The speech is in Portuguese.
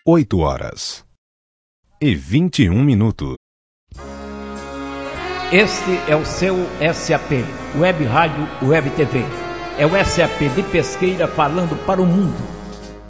8h21. Este é o seu SAP, Web Rádio Web TV. É o SAP de Pesqueira falando para o mundo.